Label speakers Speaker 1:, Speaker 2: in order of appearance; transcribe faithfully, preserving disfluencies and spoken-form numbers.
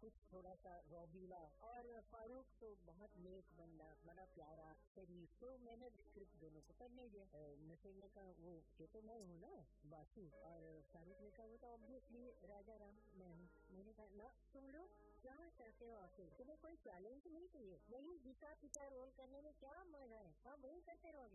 Speaker 1: कुछ थोड़ा सा रौबीला, और फारूक तो बहुत नेक बंदा, बड़ा प्यारा शरीफ। तो मैंने स्क्रिप्ट दोनों को पढ़ने दिया। नसीब ने कहा वो ये तो मैं हूँ ना बासु, और फारूक ने कहा वो तो ऑब्वियसली राजा राम मैं हूँ। मैंने कहा ना तुम लोग क्या चाहते हो आखिर, तुम्हें कोई चैलेंज नहीं चाहिए, वही गीता पिता रोल करने में क्या मजा है, हाँ वही करते रहोगे।